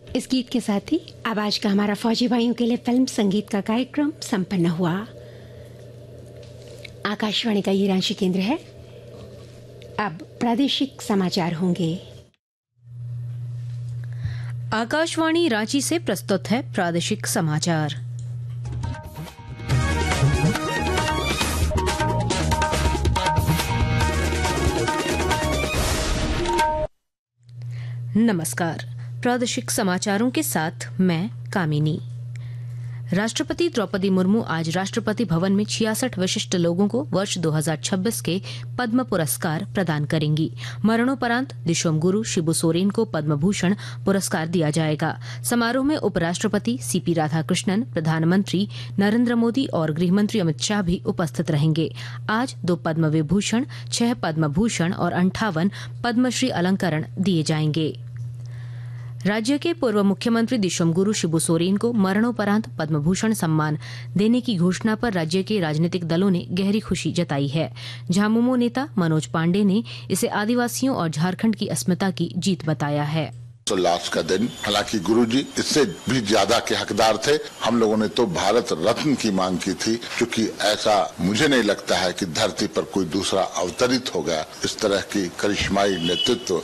इस गीत के साथ ही अब आज का हमारा फौजी भाइयों के लिए फिल्म संगीत का कार्यक्रम संपन्न हुआ। आकाशवाणी का ये रांची केंद्र है। अब प्रादेशिक समाचार होंगे। आकाशवाणी रांची से प्रस्तुत है प्रादेशिक समाचार। नमस्कार। प्रादेशिक समाचारों के साथ मैं कामिनी। राष्ट्रपति द्रौपदी मुर्मू आज राष्ट्रपति भवन में 66 विशिष्ट लोगों को वर्ष 2026 के पद्म पुरस्कार प्रदान करेंगी। मरणोपरांत दिशोम गुरु शिबू सोरेन को पद्म भूषण पुरस्कार दिया जाएगा। समारोह में उपराष्ट्रपति सीपी राधाकृष्णन, प्रधानमंत्री नरेंद्र मोदी और गृहमंत्री अमित शाह भी उपस्थित रहेंगे। आज 2 पद्म विभूषण, 6 पद्म भूषण और 58 पद्मश्री अलंकरण दिए जाएंगे। राज्य के पूर्व मुख्यमंत्री दिशोम गुरु शिबू सोरेन को मरणोपरांत पद्म भूषण सम्मान देने की घोषणा पर राज्य के राजनीतिक दलों ने गहरी खुशी जताई है। झामुमो नेता मनोज पांडे ने इसे आदिवासियों और झारखंड की अस्मिता की जीत बताया है। उल्लास का दिन, हालांकि गुरुजी इससे भी ज्यादा के हकदार थे। हम लोगों ने तो भारत रत्न की मांग की थी, क्योंकि ऐसा मुझे नहीं लगता है कि धरती पर कोई दूसरा अवतरित हो गया इस तरह की करिश्माई नेतृत्व।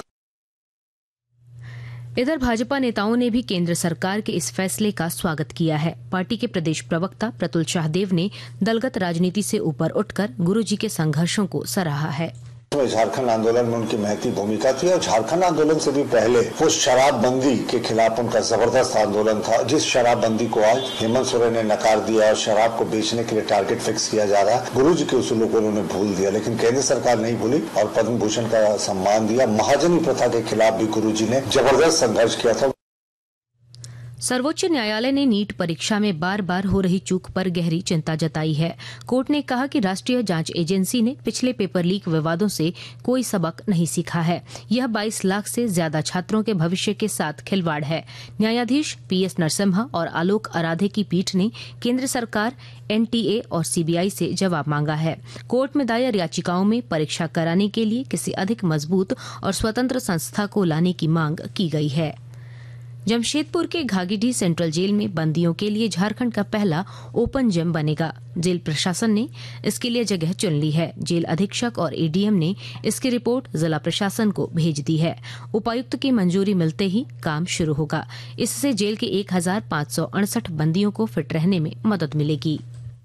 इधर भाजपा नेताओं ने भी केंद्र सरकार के इस फैसले का स्वागत किया है। पार्टी के प्रदेश प्रवक्ता प्रतुल शाहदेव ने दलगत राजनीति से ऊपर उठकर गुरुजी के संघर्षों को सराहा है। झारखंड आंदोलन में उनकी महती भूमिका थी और झारखंड आंदोलन से भी पहले वो शराबबंदी के खिलाफ उनका जबरदस्त आंदोलन था, जिस शराबबंदी को आज हेमंत सोरेन ने नकार दिया और शराब को बेचने के लिए टारगेट फिक्स किया जा रहा है। गुरुजी के उसूलों को उन्होंने भूल दिया, लेकिन केंद्र सरकार नहीं भूली और पद्म भूषण का सम्मान दिया। महाजनी प्रथा के खिलाफ भी गुरुजी ने जबरदस्त संघर्ष किया था। सर्वोच्च न्यायालय ने नीट परीक्षा में बार बार हो रही चूक पर गहरी चिंता जताई है। कोर्ट ने कहा कि राष्ट्रीय जांच एजेंसी ने पिछले पेपर लीक विवादों से कोई सबक नहीं सीखा है। यह 22 लाख से ज्यादा छात्रों के भविष्य के साथ खिलवाड़ है। न्यायाधीश PS नरसिम्हा और आलोक आराधे की पीठ ने केंद्र सरकार, NTA और CBI से जवाब मांगा है। कोर्ट में दायर याचिकाओं में परीक्षा कराने के लिए किसी अधिक मजबूत और स्वतंत्र संस्था को लाने की मांग की गई है। जमशेदपुर के घाघीडीह सेंट्रल जेल में बंदियों के लिए झारखंड का पहला ओपन जिम बनेगा। जेल प्रशासन ने इसके लिए जगह चुन ली है। जेल अधीक्षक और ADM ने इसकी रिपोर्ट जिला प्रशासन को भेज दी है। उपायुक्त की मंजूरी मिलते ही काम शुरू होगा। इससे जेल के 1568 बंदियों को फिट रहने में मदद मिलेगी।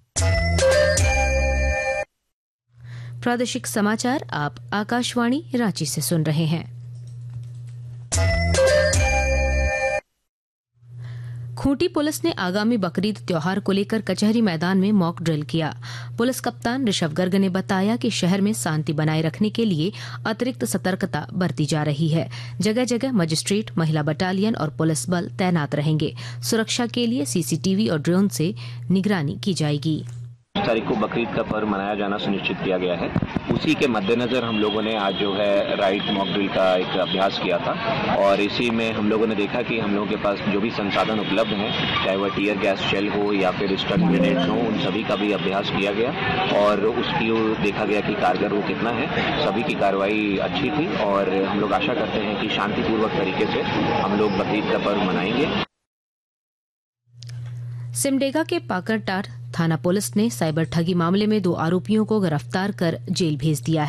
प्रादेशिक समाचार आप आकाशवाणी रांची से सुन रहे हैं। खूंटी पुलिस ने आगामी बकरीद त्योहार को लेकर कचहरी मैदान में मॉक ड्रिल किया। पुलिस कप्तान ऋषभ गर्ग ने बताया कि शहर में शांति बनाए रखने के लिए अतिरिक्त सतर्कता बरती जा रही है। जगह जगह मजिस्ट्रेट, महिला बटालियन और पुलिस बल तैनात रहेंगे। सुरक्षा के लिए CCTV और ड्रोन से निगरानी की जाएगी। तारीख को बकरीद का पर्व मनाया जाना सुनिश्चित किया गया है। उसी के मद्देनजर हम लोगों ने आज जो है राइट मॉक ड्रिल का एक अभ्यास किया था और इसी में हम लोगों ने देखा कि हम लोगों के पास जो भी संसाधन उपलब्ध हैं, चाहे वह टीयर गैस शेल हो या फिर स्टन ग्रेनेड्स हो, उन सभी का भी अभ्यास किया गया और उसकी देखा गया कि कारगर वो कितना है। सभी की कार्रवाई अच्छी थी और हम लोग आशा करते हैं कि शांतिपूर्वक तरीके से हम लोग बकरीद का पर्व मनाएंगे। सिमडेगा के पाकरटार थाना पुलिस ने साइबर ठगी मामले में 2 आरोपियों को गिरफ्तार कर जेल भेज दिया है।